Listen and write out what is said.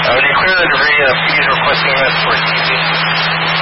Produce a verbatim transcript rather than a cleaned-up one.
would you clear the debris, uh, please requesting that for T V?